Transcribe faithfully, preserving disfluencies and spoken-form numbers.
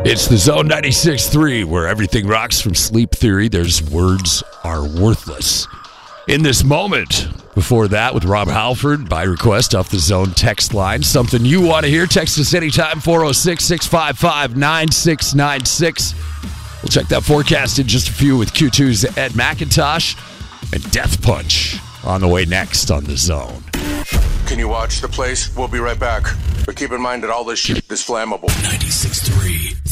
It's the Zone ninety-six point three, where everything rocks from Sleep Theory. There's Words Are Worthless. In this moment, before that, with Rob Halford, by request off the Zone text line. Something you want to hear, text us anytime, four oh six, six five five, nine six nine six. We'll check that forecast in just a few with Q two's Ed McIntosh and Death Punch on the way next on the Zone. Can you watch the place? We'll be right back. But keep in mind that all this shit is flammable. ninety-six point three